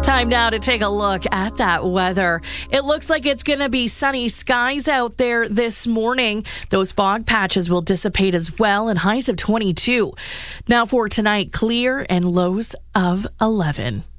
Time now to take a look at that weather. It looks like it's going to be sunny skies out there this morning. Those fog patches will dissipate as well, and highs of 22. Now for tonight, clear and lows of 11.